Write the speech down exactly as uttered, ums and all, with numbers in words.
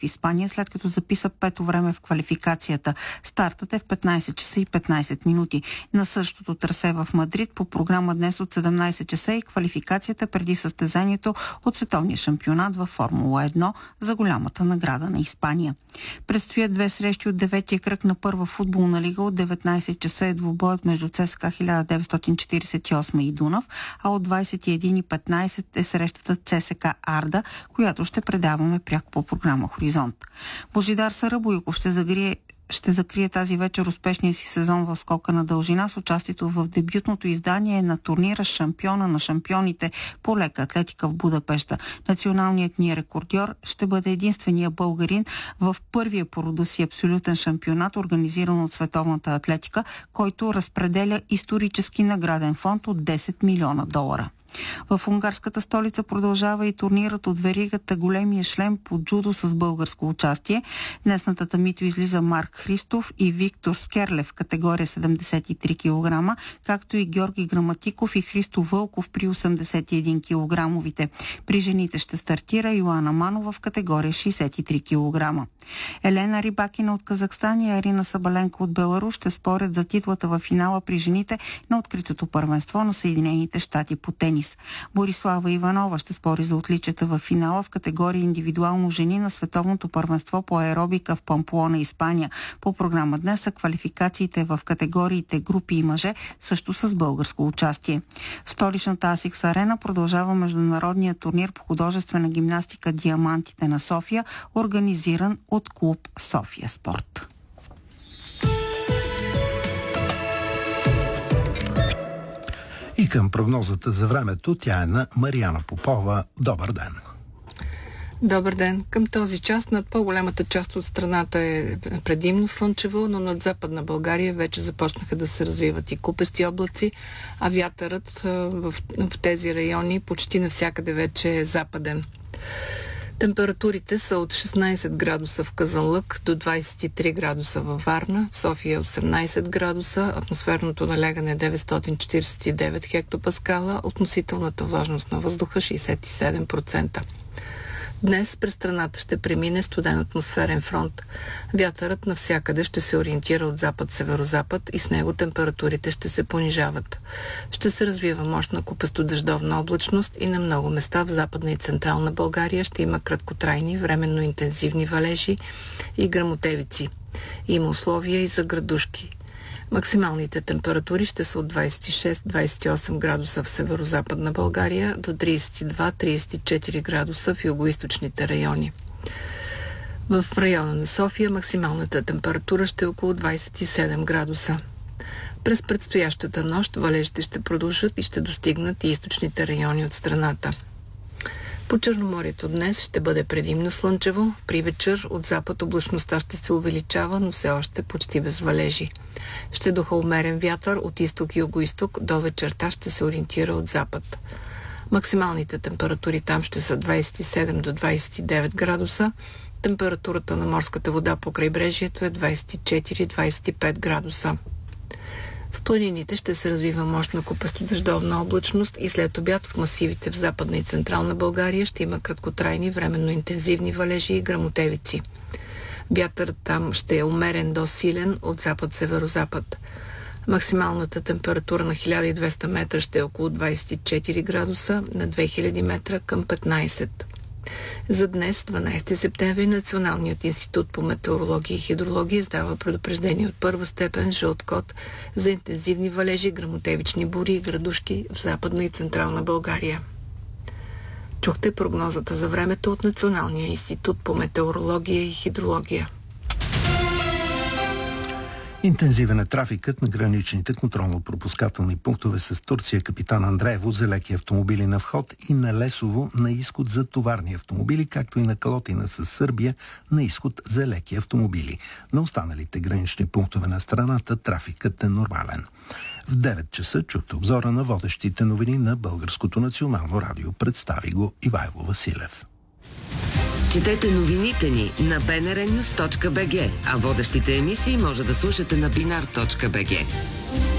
в Испания, след като записа пето време в квалификацията. Стартът е в петнайсет часа и петнайсет минути. На същото трасе в Мадрид по програма днес от седемнайсет часа и квалификацията преди състезанието от световния шампионат във Формула едно за голямата награда на Испания. Предстоят две срещи от деветия кръг на първа футболна лига. От деветнайсет часа е двубоят между ЦСКА хиляда деветстотин четирийсет и осем и Дунав, а от двайсет и един и петнайсет е срещата ЦСКА Арда, която ще предаваме пряко по програма Хоризонт. Божидар Сарабойков ще загрие ще закрие тази вечер успешния си сезон в скока на дължина с участието в дебютното издание на турнира Шампиона на шампионите по лека атлетика в Будапеща. Националният ни рекордьор ще бъде единствения българин в първия по рода си абсолютен шампионат, организиран от Световната атлетика, който разпределя исторически награден фонд от десет милиона долара. В унгарската столица продължава и турнирът от веригата Големия шлем по джудо с българско участие. Днес на татамито излиза Марк Христов и Виктор Скерлев в категория седемдесет и три килограма, както и Георги Граматиков и Христо Вълков при осемдесет и един килограмовите. При жените ще стартира Йоана Манова в категория шейсет и три килограма. Елена Рибакина от Казахстан и Арина Сабаленко от Беларус ще спорят за титлата в финала при жените на откритото първенство на Съединените щати по тенис. Борислава Иванова ще спори за отличията в финала в категория индивидуално жени на световното първенство по аеробика в Памплона, Испания. По програма днес са квалификациите в категориите групи и мъже, също с българско участие. В столичната Асикс Арена продължава международният турнир по художествена гимнастика Диамантите на София, организиран от клуб София Спорт. И към прогнозата за времето, тя е на Мариана Попова. Добър ден! Добър ден! Към този час над по-голямата част от страната е предимно слънчево, но над Западна България вече започнаха да се развиват и купести облаци, а вятърът в, в тези райони почти навсякъде вече е западен. Температурите са от шестнайсет градуса в Казанлък до двайсет и три градуса във Варна, в София осемнайсет градуса, атмосферното налягане е деветстотин четирийсет и девет хектопаскала, относителната влажност на въздуха шейсет и седем процента. Днес през страната ще премине студен атмосферен фронт. Вятърът навсякъде ще се ориентира от запад-северозапад и с него температурите ще се понижават. Ще се развива мощна купестодъждовна облачност и на много места в Западна и Централна България ще има краткотрайни, временно интензивни валежи и гръмотевици. Има условия и за градушки. Максималните температури ще са от двайсет и шест до двайсет и осем градуса в северо-западна България до трийсет и два до трийсет и четири градуса в югоизточните райони. В района на София максималната температура ще е около двайсет и седем градуса. През предстоящата нощ валежите ще продължат и ще достигнат и източните райони от страната. По Черноморието днес ще бъде предимно слънчево. При вечер от запад облачността ще се увеличава, но все още почти без валежи. Ще духа умерен вятър от изток и югоизток, до вечерта ще се ориентира от запад. Максималните температури там ще са двайсет и седем до двайсет и девет градуса. Температурата на морската вода по крайбрежието е двайсет и четири до двайсет и пет градуса. В планините ще се развива мощна купестодъждовна облачност и след обяд в масивите в Западна и Централна България ще има краткотрайни, временно интензивни валежи и гръмотевици. Вятърът там ще е умерен до силен от запад-северозапад. Максималната температура на хиляда и двеста метра ще е около двайсет и четири градуса, на две хиляди метра към петнайсет. За днес, дванайсети септември, Националният институт по метеорология и хидрология издава предупреждение от първа степен жълт код за интензивни валежи, гръмотевични бури и градушки в Западна и Централна България. Чухте прогнозата за времето от Националния институт по метеорология и хидрология. Интензивен е трафикът на граничните контролно-пропускателни пунктове с Турция, Капитан Андреево за леки автомобили на вход и на Лесово на изход за товарни автомобили, както и на Калотина с Сърбия на изход за леки автомобили. На останалите гранични пунктове на страната трафикът е нормален. В девет часа чухте обзора на водещите новини на Българското национално радио. Представи го Ивайло Василев. Четете новините ни на би ен ар нюз точка би джи, а водещите емисии може да слушате на бинар точка би джи.